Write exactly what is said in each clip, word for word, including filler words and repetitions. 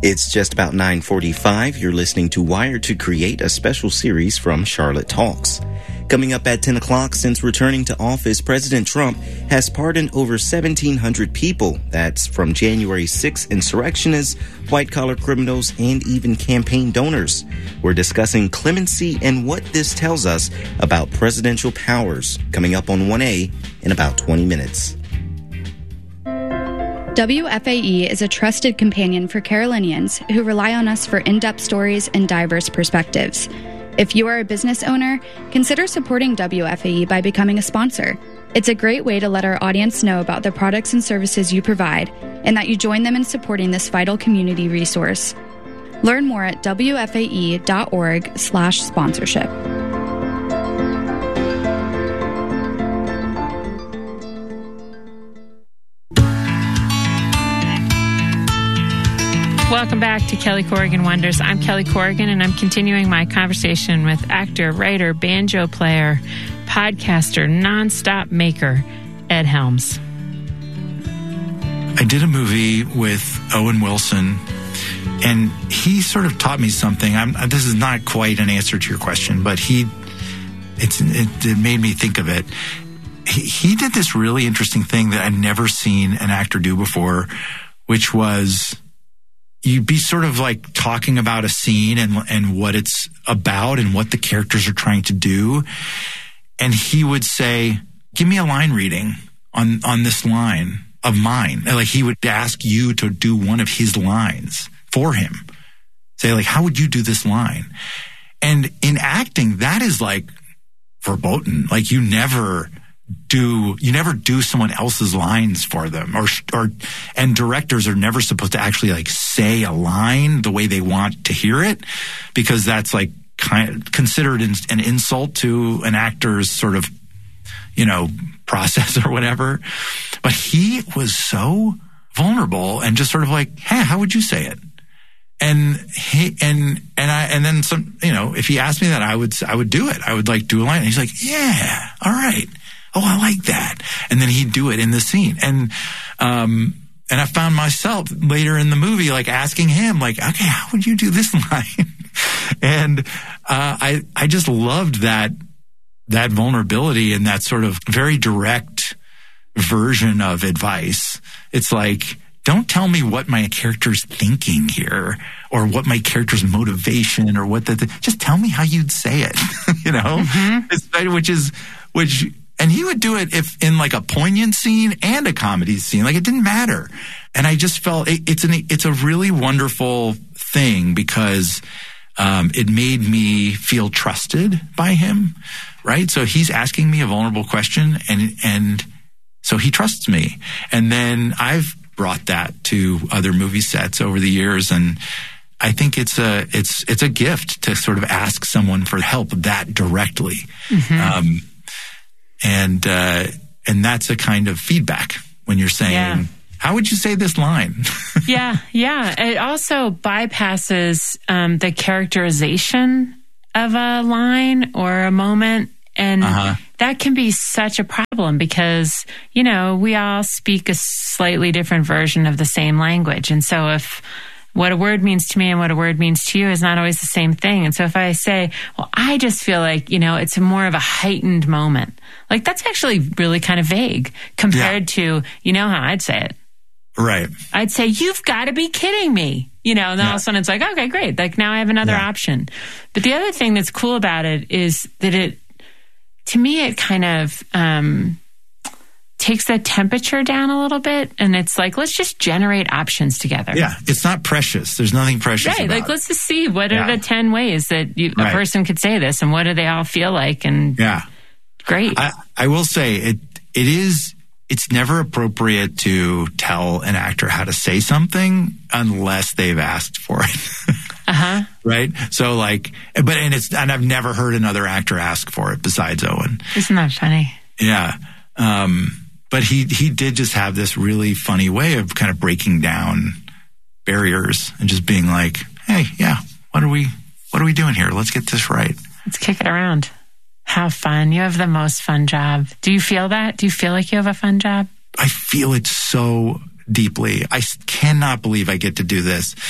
It's just about nine forty-five. You're listening to Wired to Create, a special series from Charlotte Talks. Coming up at ten o'clock, since returning to office, President Trump has pardoned over seventeen hundred people. That's from January sixth insurrectionists, white-collar criminals, and even campaign donors. We're discussing clemency and what this tells us about presidential powers. Coming up on one A in about twenty minutes. W F A E is a trusted companion for Carolinians who rely on us for in-depth stories and diverse perspectives. If you are a business owner, consider supporting W F A E by becoming a sponsor. It's a great way to let our audience know about the products and services you provide and that you join them in supporting this vital community resource. Learn more at W F A E dot org slash sponsorship. Welcome back to Kelly Corrigan Wonders. I'm Kelly Corrigan, and I'm continuing my conversation with actor, writer, banjo player, podcaster, nonstop maker, Ed Helms. I did a movie with Owen Wilson, and he sort of taught me something. I'm, this is not quite an answer to your question, but he it's, it, it made me think of it. He, he did this really interesting thing that I'd never seen an actor do before, which was you'd be sort of like talking about a scene and and what it's about and what the characters are trying to do. And he would say, give me a line reading on, on this line of mine. And like he would ask you to do one of his lines for him. Say like, how would you do this line? And in acting, that is like verboten. Like you never do, you never do someone else's lines for them, or, or, and directors are never supposed to actually like say a line the way they want to hear it, because that's like kind of considered an insult to an actor's sort of, you know, process or whatever. But he was so vulnerable and just sort of like, hey, how would you say it? And he, and, and I, and then some, you know, if he asked me that, I would, I would do it. I would like do a line. And he's like, yeah, all right. Oh, I like that. And then he'd do it in the scene. And, um, and I found myself later in the movie, like asking him, like, okay, how would you do this line? and, uh, I, I just loved that, that vulnerability and that sort of very direct version of advice. It's like, don't tell me what my character's thinking here or what my character's motivation or what the, the just tell me how you'd say it, you know, mm-hmm. it's, which is, which, and he would do it if in like a poignant scene and a comedy scene, like it didn't matter. And I just felt it, it's an, it's a really wonderful thing because, um, it made me feel trusted by him. Right. So he's asking me a vulnerable question and, and so he trusts me. And then I've brought that to other movie sets over the years. And I think it's a, it's, it's a gift to sort of ask someone for help that directly. Mm-hmm. Um, And, uh, and that's a kind of feedback when you're saying, yeah. How would you say this line? yeah. Yeah. It also bypasses, um, the characterization of a line or a moment. And uh-huh. that can be such a problem because, you know, we all speak a slightly different version of the same language. And so if what a word means to me and what a word means to you is not always the same thing. And so if I say, well, I just feel like, you know, it's more of a heightened moment. Like that's actually really kind of vague compared yeah. to, you know how I'd say it. Right. I'd say, you've got to be kidding me. You know, and then yeah. all of a sudden it's like, okay, great. Like now I have another yeah. option. But the other thing that's cool about it is that it, to me, it kind of, um, takes the temperature down a little bit, and it's like, let's just generate options together. Yeah, it's not precious. There's nothing precious right, about like, it. Let's just see, what yeah. are the ten ways that you, a right. person could say this, and what do they all feel like? And yeah. Great. I, I will say, it. it is, it's never appropriate to tell an actor how to say something unless they've asked for it. Uh-huh. Right? So like, but, and it's, and I've never heard another actor ask for it besides Owen. Isn't that funny? Yeah. Um, But he he did just have this really funny way of kind of breaking down barriers and just being like, hey, yeah, what are we what are we doing here? Let's get this right. Let's kick it around. Have fun. You have the most fun job. Do you feel that? Do you feel like you have a fun job? I feel it so deeply. I cannot believe I get to do this.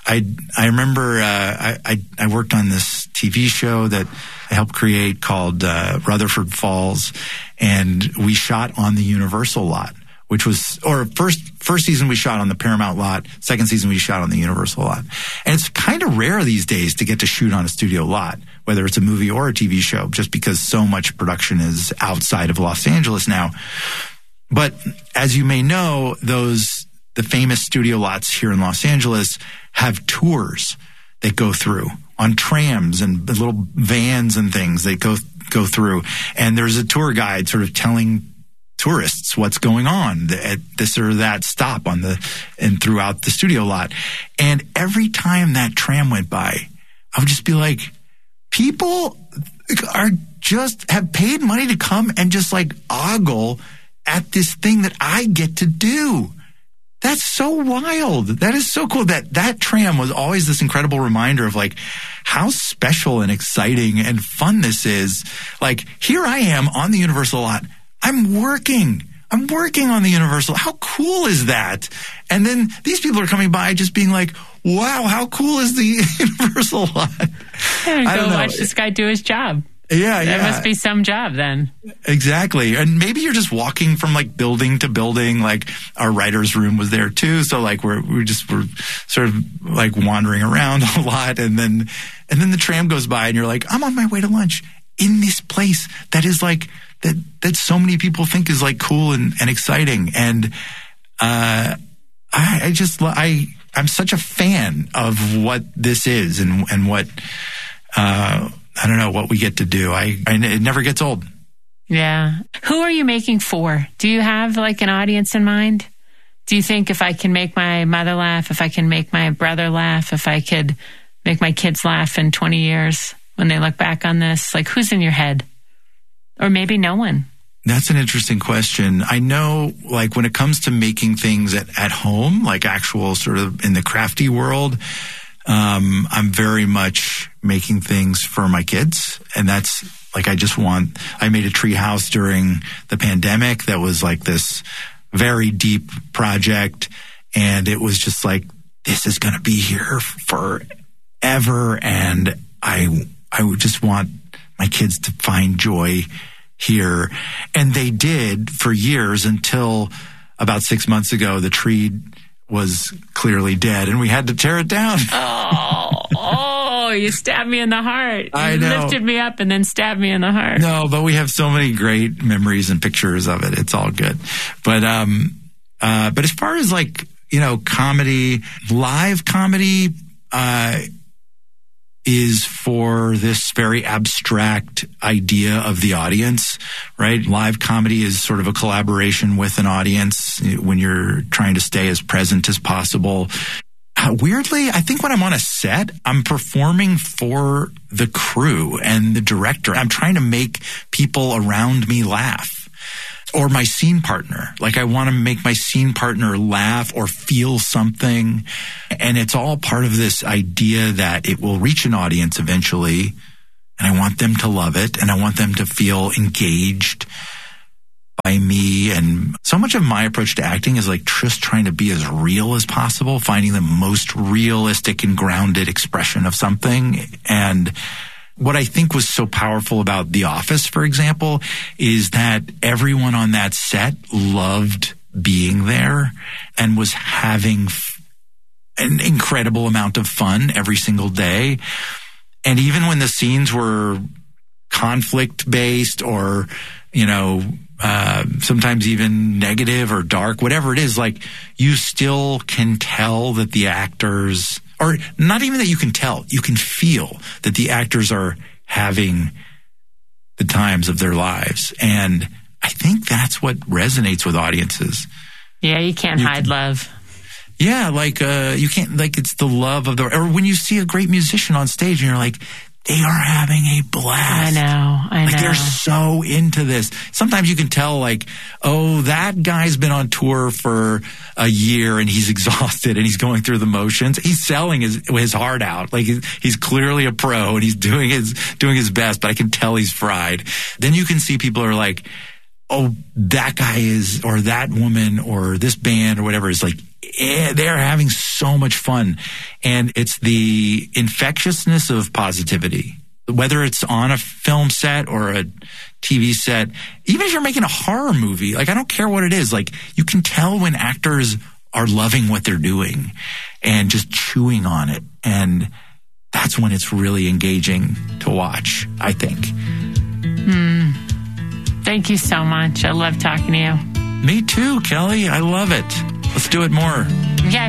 I I remember uh, I, I I worked on this T V show that I helped create called uh, Rutherford Falls, and we shot on the Universal lot, which was or first first season we shot on the Paramount lot, second season we shot on the Universal lot, and it's kind of rare these days to get to shoot on a studio lot, whether it's a movie or a T V show, just because so much production is outside of Los Angeles now. But as you may know, those the famous studio lots here in Los Angeles have tours that go through on trams and little vans and things that go go through. And there's a tour guide sort of telling tourists what's going on at this or that stop on the and throughout the studio lot. And every time that tram went by, I would just be like, people are just have paid money to come and just like ogle at this thing that I get to do. That's so wild. That is so cool. That that tram was always this incredible reminder of like how special and exciting and fun this is. Like here I am on the Universal lot. I'm working. I'm working on the Universal. How cool is that? And then these people are coming by just being like, wow, how cool is the Universal lot? Yeah, I go watch this guy do his job. Yeah, that yeah. must be some job then. Exactly. And maybe you're just walking from like building to building. Like our writer's room was there too. So like we're, we just were sort of like wandering around a lot. And then, and then the tram goes by and you're like, I'm on my way to lunch in this place that is like, that, that so many people think is like cool and, and exciting. And, uh, I, I just, I, I'm such a fan of what this is and, and what, uh, I don't know what we get to do. I, I it never gets old. Yeah. Who are you making for? Do you have like an audience in mind? Do you think if I can make my mother laugh, if I can make my brother laugh, if I could make my kids laugh in twenty years when they look back on this, like who's in your head? Or maybe no one. That's an interesting question. I know like when it comes to making things at, at home, like actual sort of in the crafty world, Um, I'm very much making things for my kids. And that's like, I just want, I made a tree house during the pandemic that was like this very deep project. And it was just like, this is going to be here forever. And I, I would just want my kids to find joy here. And they did for years until about six months ago, the tree was clearly dead and we had to tear it down. oh, oh, you stabbed me in the heart. You I know. lifted me up and then stabbed me in the heart. No, but we have so many great memories and pictures of it. It's all good. But, um, uh, but as far as like, you know, comedy, live comedy, uh, is for this very abstract idea of the audience, right? Live comedy is sort of a collaboration with an audience when you're trying to stay as present as possible. Uh, weirdly, I think when I'm on a set, I'm performing for the crew and the director. I'm trying to make people around me laugh. Or my scene partner. Like I want to make my scene partner laugh or feel something. And it's all part of this idea that it will reach an audience eventually. And I want them to love it. And I want them to feel engaged by me. And so much of my approach to acting is like just trying to be as real as possible, finding the most realistic and grounded expression of something. And what I think was so powerful about The Office, for example, is that everyone on that set loved being there and was having f- an incredible amount of fun every single day. And even when the scenes were conflict-based or, you know, uh, sometimes even negative or dark, whatever it is, like you still can tell that the actors... Or not even that you can tell, you can feel that the actors are having the times of their lives. And I think that's what resonates with audiences. Yeah, you can't you hide can, love. Yeah, like uh, you can't, like it's the love of the, or when you see a great musician on stage and you're like, they are having a blast. I know, I like know. They're so into this. Sometimes you can tell like, oh, that guy's been on tour for a year and he's exhausted and he's going through the motions. He's selling his his heart out. Like he's clearly a pro and he's doing his doing his best, but I can tell he's fried. Then you can see people are like, oh, that guy is, or that woman or this band or whatever is like they're having so much fun. And it's the infectiousness of positivity, whether it's on a film set or a T V set, even if you're making a horror movie, like I don't care what it is, like you can tell when actors are loving what they're doing and just chewing on it. And that's when it's really engaging to watch, I think. Mm. Thank you so much. I love talking to you. Me too, Kelly. I love it. Let's do it more. Okay.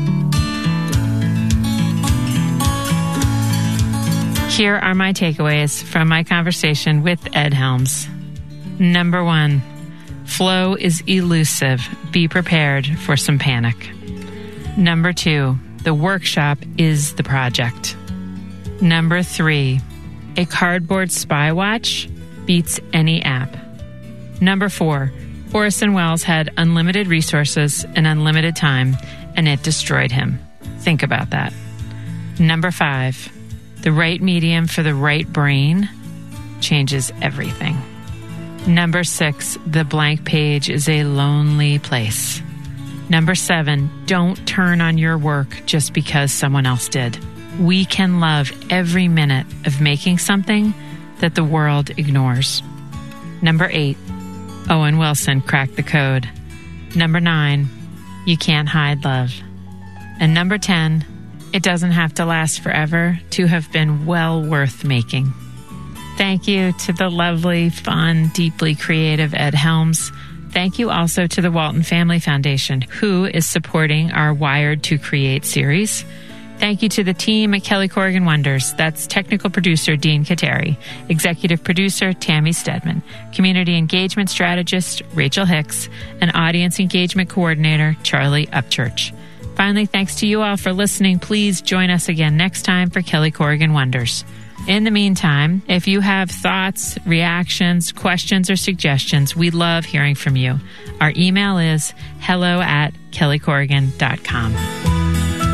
Here are my takeaways from my conversation with Ed Helms. Number one, flow is elusive. Be prepared for some panic. Number two, the workshop is the project. Number three, a cardboard spy watch beats any app. Number four, Orson Welles had unlimited resources and unlimited time, and it destroyed him. Think about that. Number five, the right medium for the right brain changes everything. Number six, the blank page is a lonely place. Number seven, don't turn on your work just because someone else did. We can love every minute of making something that the world ignores. Number eight, Owen Wilson cracked the code. Number nine, you can't hide love. And number ten, it doesn't have to last forever to have been well worth making. Thank you to the lovely, fun, deeply creative Ed Helms. Thank you also to the Walton Family Foundation, who is supporting our Wired to Create series. Thank you to the team at Kelly Corrigan Wonders. That's technical producer Dean Kateri, executive producer Tammy Stedman, community engagement strategist Rachel Hicks, and audience engagement coordinator Charlie Upchurch. Finally, thanks to you all for listening. Please join us again next time for Kelly Corrigan Wonders. In the meantime, if you have thoughts, reactions, questions, or suggestions, we love hearing from you. Our email is hello at kelly corrigan dot com.